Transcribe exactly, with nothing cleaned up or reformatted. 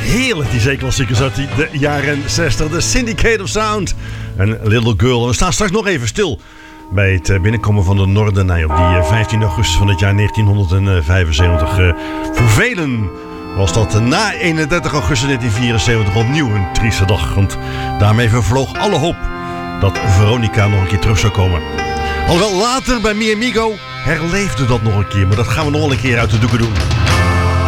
heerlijk, die zeeklassiekers uit die, de jaren zestig. De Syndicate of Sound en Little Girl. En we staan straks nog even stil bij het binnenkomen van de Noordenij op die vijftien augustus van het jaar negentienhonderdvijfenzeventig. Uh, voor velen was dat na eenendertig augustus negentien vierenzeventig opnieuw een trieste dag. Want daarmee vervloog alle hoop dat Veronica nog een keer terug zou komen. Alhoewel later bij Mi Amigo herleefde dat nog een keer. Maar dat gaan we nog wel een keer uit de doeken doen.